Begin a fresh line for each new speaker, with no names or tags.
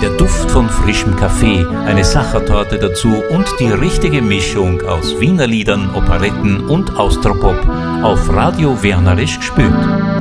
Der Duft von frischem Kaffee, eine Sachertorte dazu und die richtige Mischung aus Wiener Liedern, Operetten und Austropop auf Radio Wernerisch gespürt.